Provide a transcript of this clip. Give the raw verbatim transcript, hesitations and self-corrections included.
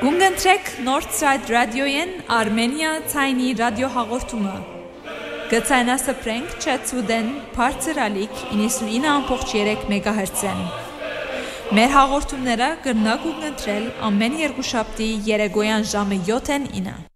Գունգընտրեք Northside Radio-ին Armenia ցայնի ռադիոհաղորդումը։ Գցանասպրենք Չեցուդեն բարձրալիք իննսունինը ամբողջ երեք մեգահերցեն։ Մեր հաղորդումները կրնակ ուղղընտրել ամեն երկուշաբթի երեկոյան ժամը յոթին ինը։